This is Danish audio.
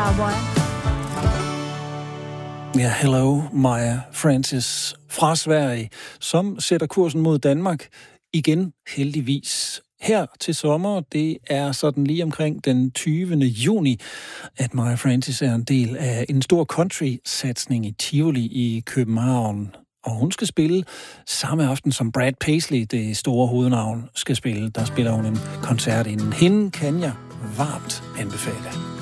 cowboy. Ja, hello, Maya Francis fra Sverige, som sætter kursen mod Danmark igen, heldigvis. Her til sommer, det er sådan lige omkring den 20. juni, at Maya Francis er en del af en stor country-satsning i Tivoli i København. Og hun skal spille samme aften som Brad Paisley, det store hovednavn, skal spille. Der spiller hun en koncert inden. Hende kan jeg varmt anbefale.